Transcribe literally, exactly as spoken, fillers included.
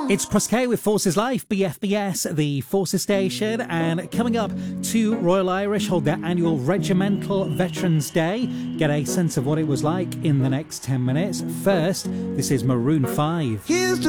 It's Cross K with Forces Life, B F B S, the Forces Station, and coming up, two Royal Irish hold their annual Regimental Veterans Day. Get a sense of what it was like in the next ten minutes. First, this is Maroon five. Here's